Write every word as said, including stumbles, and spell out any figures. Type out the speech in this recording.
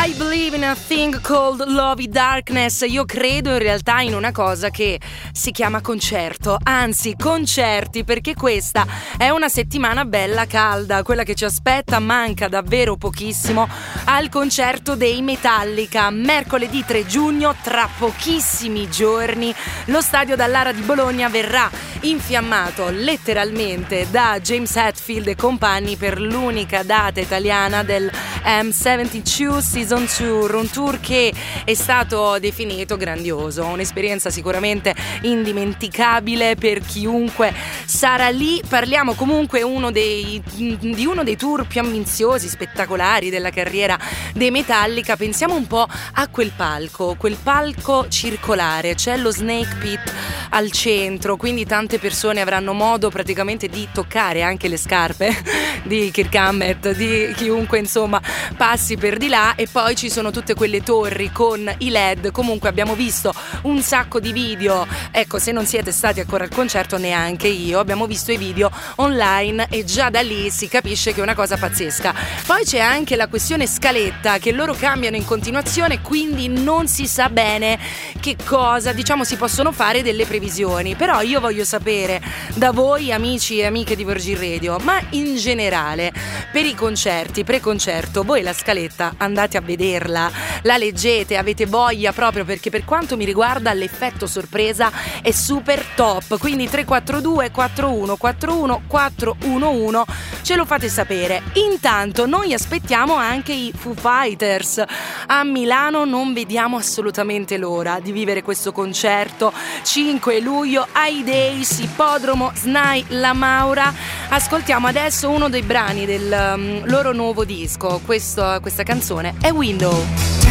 I believe in a thing called Lovey Darkness. Io credo in realtà in una cosa che si chiama concerto, anzi concerti, perché questa è una settimana bella calda, quella che ci aspetta. Manca davvero pochissimo al concerto dei Metallica, mercoledì tre giugno, tra pochissimi giorni lo stadio Dallara di Bologna verrà infiammato letteralmente da James Hetfield e compagni per l'unica data italiana del M settantadue Season Tour, un tour che è stato definito grandioso, un'esperienza sicuramente indimenticabile per chiunque sarà lì. Parliamo comunque uno dei, di uno dei tour più ambiziosi, spettacolari della carriera dei Metallica. Pensiamo un po' a quel palco, quel palco circolare, c'è lo Snake Pit al centro, quindi tante persone avranno modo praticamente di toccare anche le scarpe di Kirk Hammett, di chiunque insomma passi per di là. E poi ci sono tutte quelle torri con i led. Comunque abbiamo visto un sacco di video, ecco, se non siete stati ancora al concerto, neanche io, abbiamo visto i video online e già da lì si capisce che è una cosa pazzesca. Poi c'è anche la questione scaletta, che loro cambiano in continuazione, quindi non si sa bene che cosa, diciamo, si possono fare delle previsioni. Però io voglio sapere da voi, amici e amiche di Virgin Radio, ma in generale per i concerti, pre-concerto, voi la scaletta andate a vederla, la leggete, avete voglia, proprio perché per quanto mi riguarda l'effetto sorpresa è super top. Quindi tre quattro due quattro uno quattro uno quattro uno uno ce lo fate sapere. Intanto noi aspettiamo anche i Foo Fighters a Milano, non vediamo assolutamente l'ora di vivere questo concerto. Cinque luglio ai Days, Ippodromo S N A I La Maura. Ascoltiamo adesso uno dei brani del um, loro nuovo disco. Questo, questa canzone è Window.